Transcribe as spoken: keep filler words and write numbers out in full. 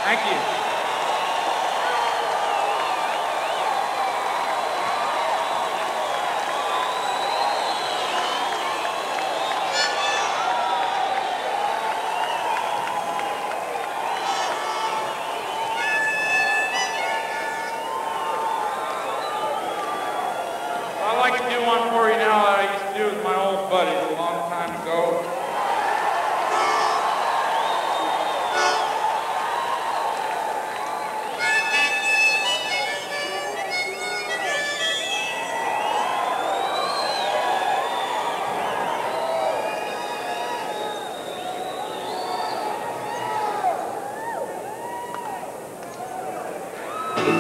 Thank you. I'd like to do one for you now that I used to do with my old buddies.